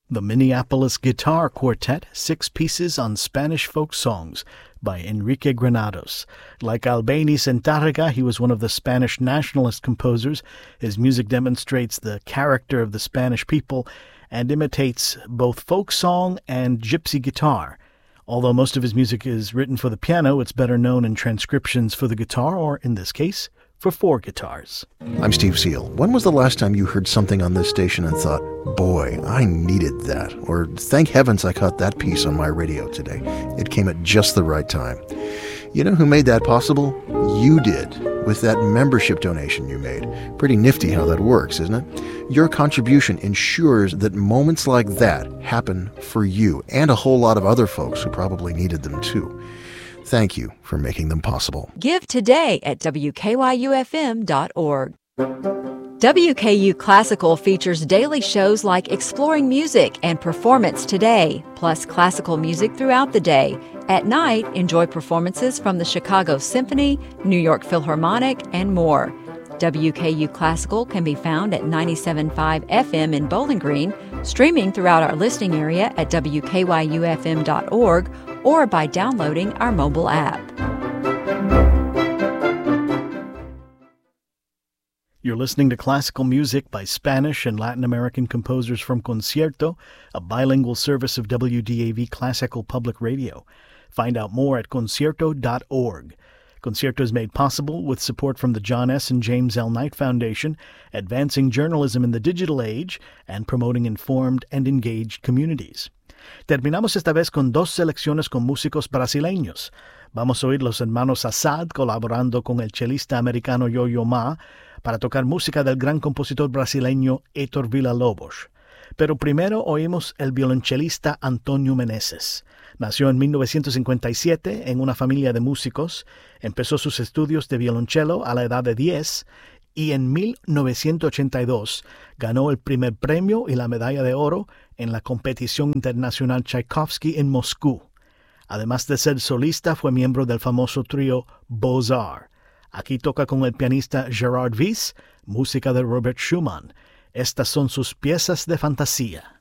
The Minneapolis Guitar Quartet, 6 pieces on Spanish folk songs by Enrique Granados. Like Albéniz and Tárrega, he was one of the Spanish nationalist composers. His music demonstrates the character of the Spanish people and imitates both folk song and gypsy guitar. Although most of his music is written for the piano, it's better known in transcriptions for the guitar, or in this case, for 4 guitars. I'm Steve Seal. When was the last time you heard something on this station and thought, boy, I needed that? Or thank heavens I caught that piece on my radio today. It came at just the right time. You know who made that possible? You did, with that membership donation you made. Pretty nifty how that works, isn't it? Your contribution ensures that moments like that happen for you and a whole lot of other folks who probably needed them too. Thank you for making them possible. Give today at WKYUFM.org. WKU Classical features daily shows like Exploring Music and Performance Today, plus classical music throughout the day. At night, enjoy performances from the Chicago Symphony, New York Philharmonic, and more. WKU Classical can be found at 97.5 FM in Bowling Green, streaming throughout our listening area at WKYUFM.org, or by downloading our mobile app. You're listening to classical music by Spanish and Latin American composers from Concierto, a bilingual service of WDAV Classical Public Radio. Find out more at concierto.org. Concierto is made possible with support from the John S. and James L. Knight Foundation, advancing journalism in the digital age and promoting informed and engaged communities. Terminamos esta vez con 2 selecciones con músicos brasileños. Vamos a oír los hermanos Assad colaborando con el chelista americano Yo-Yo Ma para tocar música del gran compositor brasileño Héctor Villa-Lobos. Pero primero oímos el violonchelista Antonio Meneses. Nació en 1957 en una familia de músicos, empezó sus estudios de violonchelo a la edad de 10 y en 1982 ganó el primer premio y la medalla de oro en la competición internacional Tchaikovsky en Moscú. Además de ser solista, fue miembro del famoso trío Beaux-Arts. Aquí toca con el pianista Gerard Wyss, música de Robert Schumann. Estas son sus piezas de fantasía.